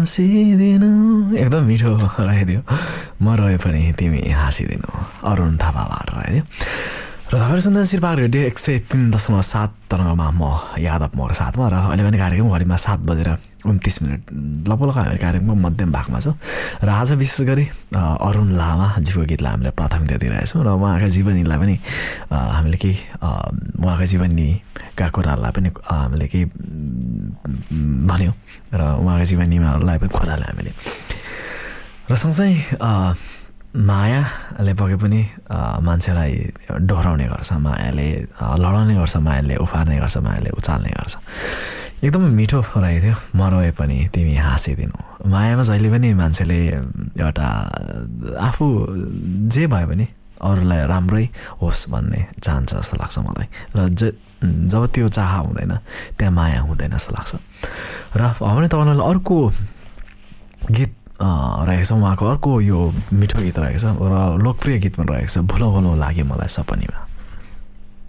हाँसिदिनु एकदम मिठो रहेथ्यो म रहे पनि तिमी हाँसिदिनु अरुण थापाबाट रहेथ्यो र तपाईँहरू सुन्दा शिरपाक रेडियो 103.7 तरङ्गमा म यादव मोर साथमा र अहिले पनि कार्यक्रम घडीमा 7:29 लगभग हामी कार्यक्रमको मध्यम भागमा छौँ र आज विशेष गरी अरुण लामाजीको गीतलाई हामीले प्राथमिकता दिइरहेछौँ र उहाँका जीवनीलाई पनि हामीले केही उहाँका जीवनीका कुराहरूलाई पनि हामीले केही भन्यौँ र उहाँका जीवनीमाहरूलाई पनि खोलाल्यौँ हामीले र सँगसँगै मायाले पके पनि मान्छेलाई डोहोऱ्याउने गर्छ मायाले लडाउने गर्छ मायाले उफार्ने गर्छ मायाले उचाल्ने गर्छ एकदमै मिठो रहेको थियो म रोए पनि तिमी हाँसिदिनु मायामा जहिले पनि मान्छेले एउटा आफू जे भयो भने अरूलाई राम्रै होस् भन्ने चाहन्छ जस्तो लाग्छ मलाई र जब त्यो चाह हुँदैन त्यहाँ माया हुँदैन जस्तो लाग्छ र भने तपाईँलाई अर्को गीत रहेको छ उहाँको अर्को यो मिठो गीत रहेको छ र लोकप्रिय गीत पनि रहेको छ भुलो भुलो लाग्यो मलाई सपनीमा